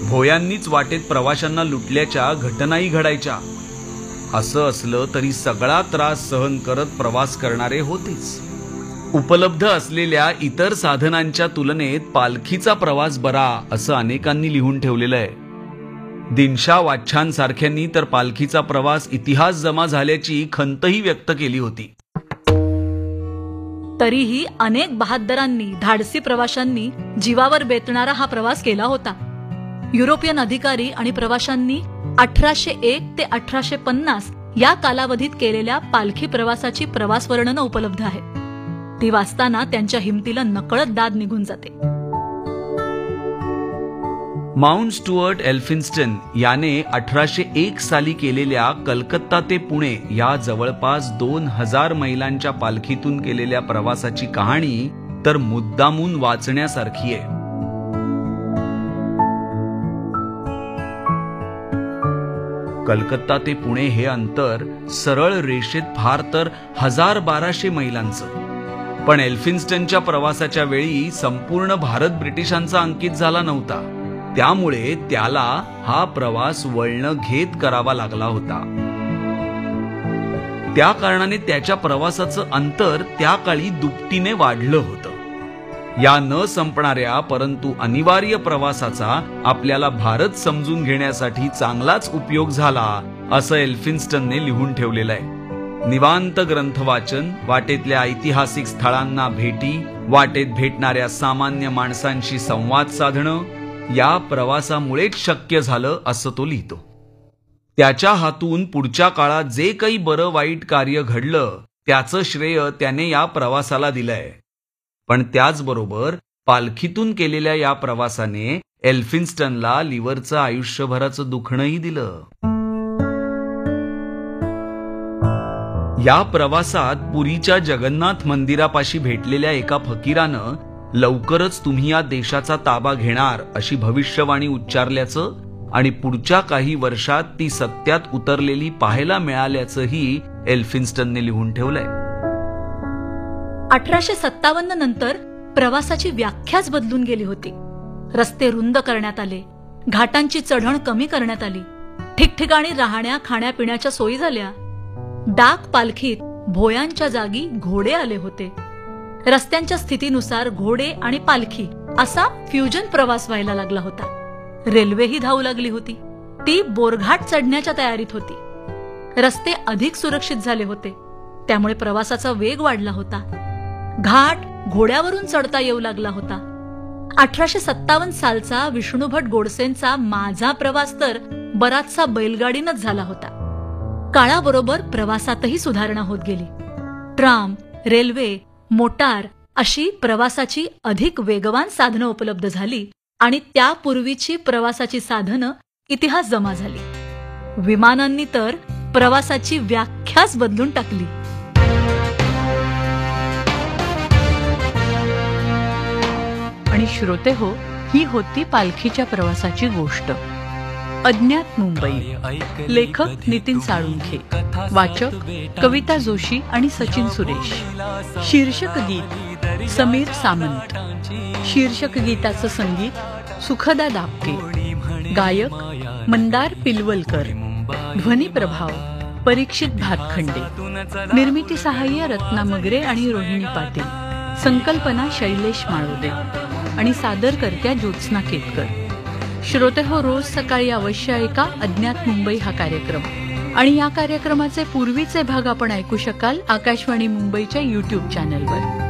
भोयांनीच वाटेत प्रवाशांना लुटल्याच्या घटनाही घडायच्या. असं असलं तरी सगळा त्रास सहन करत प्रवास करणारे होतेच. उपलब्ध असलेल्या इतर साधनांच्या तुलनेत पालखीचा प्रवास बरा असं अनेकांनी लिहून ठेवलेलं आहे. दिनशा वाच्छांसारख्यांनी तर पालखीचा प्रवास इतिहास जमा झाल्याची खंतही व्यक्त केली होती. तरीही अनेक बहाद्दरांनी, धाडसी प्रवाशांनी जीवावर बेतणारा हा प्रवास केला होता. युरोपियन अधिकारी आणि प्रवाशांनी 1801 ते 1850 या कालावधीत केलेल्या पालखी प्रवासाची प्रवास वर्णनं उपलब्ध आहेत. ती वाचताना त्यांच्या हिमतीला नकळत दाद निघून जाते. माउंट स्टुअर्ट एल्फिन्स्टन याने 1801 साली केलेल्या कलकत्ता ते पुणे या जवळपास 2000 मैलांच्या पालखीतून केलेल्या प्रवासाची कहाणी तर मुद्दामून वाचण्यासारखी आहे. कलकत्ता ते पुणे हे अंतर सरळ रेषेत फार तर 1200 मैलांचं. पण एल्फिन्स्टनच्या प्रवासाच्या वेळी संपूर्ण भारत ब्रिटिशांचा अंकित झाला नव्हता. त्यामुळे त्याला हा प्रवास वळण घेत करावा लागला होता. त्या कारणाने त्याच्या प्रवासाचं अंतर त्या काळी दुपटीने वाढलं होतं. या न संपणाऱ्या परंतु अनिवार्य प्रवासाचा आपल्याला भारत समजून घेण्यासाठी चांगलाच उपयोग झाला असं एल्फिन्स्टनने लिहून ठेवलेलं आहे. निवांत ग्रंथ वाचन, वाटेतल्या ऐतिहासिक स्थळांना भेटी, वाटेत भेटणाऱ्या सामान्य माणसांशी संवाद साधणं या प्रवासामुळेच शक्य झालं असं तो लिहितो. त्याच्या हातून पुढच्या काळात जे काही बरं वाईट कार्य घडलं त्याचं श्रेय त्याने या प्रवासाला दिलंय. पण त्याचबरोबर पालखीतून केलेल्या या प्रवासाने एल्फिन्स्टनला लिव्हरचं आयुष्यभराचं दुखणंही दिलं. या प्रवासात पुरीच्या जगन्नाथ मंदिरापाशी भेटलेल्या एका फकीरानं लवकरच तुम्ही या देशाचा ताबा घेणार अशी भविष्यवाणी उच्चारल्याचं आणि पुढच्या काही वर्षात ती सत्यात उतरलेली पाहायला मिळाल्याचंही एल्फिन्स्टनने लिहून ठेवलंय. 1857 नंतर प्रवासाची व्याख्याच बदलून गेली होती. रस्ते रुंद करण्यात आले, घाटांची चढण कमी करण्यात आली, ठिकठिकाणी राहण्या खाण्यापिण्याच्या सोयी झाल्या. डाक पालखीत भोयांच्या जागी घोडे आले होते. रस्त्यांच्या स्थितीनुसार घोडे आणि पालखी असा फ्युजन प्रवास व्हायला लागला होता. रेल्वेही धावू लागली होती. ती बोरघाट चढण्याच्या तयारीत होती. रस्ते अधिक सुरक्षित झाले होते, त्यामुळे प्रवासाचा वेग वाढला होता. घाट घोड्यावरून चढता येऊ लागला होता. 1857 सालचा विष्णुभट गोडसेंचा माझा प्रवास तर बराचसा बैलगाडीनच झाला होता. काळाबरोबर प्रवासातही सुधारणा होत गेली. ट्राम, रेल्वे, मोटार अशी प्रवासाची अधिक वेगवान साधनं उपलब्ध झाली आणि त्यापूर्वीची प्रवासाची साधनं इतिहास जमा झाली. विमानांनी तर प्रवासाची व्याख्याच बदलून टाकली. आणि श्रोते हो, ही होती पालखीच्या प्रवासाची गोष्ट. अज्ञात मुंबई. लेखक नितीन साळुंखे, वाचक कविता जोशी आणि सचिन सुरेश. शीर्षक गीत समीर सामंत. शीर्षक गीताचं संगीत सुखदा दापके. गायक मंदार पिलवलकर. ध्वनी प्रभाव परीक्षित भातखंडे. निर्मिती सहाय्य रत्ना मगरे आणि रोहिणी पाटील. संकल्पना शैलेश माळोदे आणि सादरकर्त्या ज्योत्स्ना केतकर. श्रोते हो, रोज सकाळी अवश्य ऐका अज्ञात मुंबई हा कार्यक्रम. आणि या कार्यक्रमाचे पूर्वीचे भाग आपण ऐकू शकाल आकाशवाणी मुंबईच्या YouTube चॅनलवर.